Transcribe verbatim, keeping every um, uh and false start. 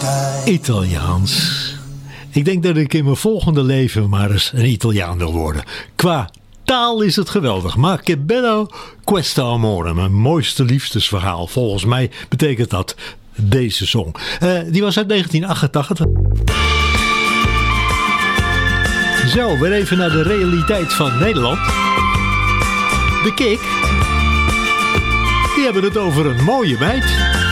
Italiaans. Ik denk dat ik in mijn volgende leven maar eens een Italiaan wil worden. Qua taal is het geweldig. Ma che bello questo amore. Mijn mooiste liefdesverhaal. Volgens mij betekent dat deze song. Uh, die was uit negentien achtentachtig. Zo, weer even naar de realiteit van Nederland. De Kik. Die hebben het over een mooie meid.